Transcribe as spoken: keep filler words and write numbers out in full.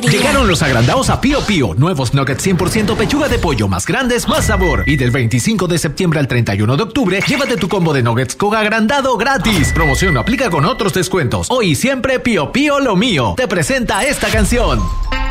Llegaron los agrandados a Pío Pío. Nuevos nuggets cien por ciento pechuga de pollo, más grandes, más sabor. Y del veinticinco de septiembre al treinta y uno de octubre, llévate tu combo de nuggets con agrandado gratis. Promoción no aplica con otros descuentos. Hoy y siempre Pío Pío lo mío. Te presenta esta canción.